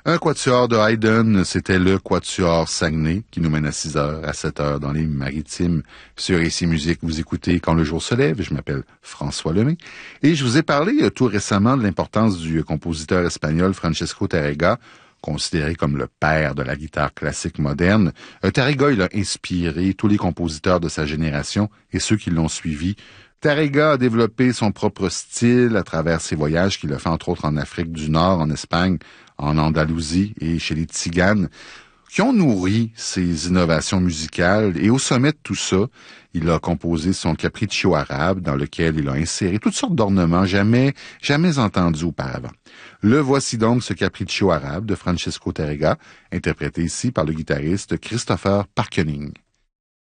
Un quatuor de Haydn, c'était le quatuor Saguenay qui nous mène à 6h, à 7h dans les Maritimes. Sur Ici Musique, vous écoutez Quand le jour se lève. Je m'appelle François Lemay. Et je vous ai parlé tout récemment de l'importance du compositeur espagnol Francesco Tárrega, considéré comme le père de la guitare classique moderne. Tárrega, il a inspiré tous les compositeurs de sa génération et ceux qui l'ont suivi. Tárrega a développé son propre style à travers ses voyages qu'il a fait entre autres en Afrique du Nord, en Espagne, en Andalousie et chez les Tziganes, qui ont nourri ses innovations musicales. Et au sommet de tout ça, il a composé son Capriccio arabe, dans lequel il a inséré toutes sortes d'ornements jamais entendus auparavant. Le voici donc, ce Capriccio arabe de Francesco Tárrega, interprété ici par le guitariste Christopher Parkening.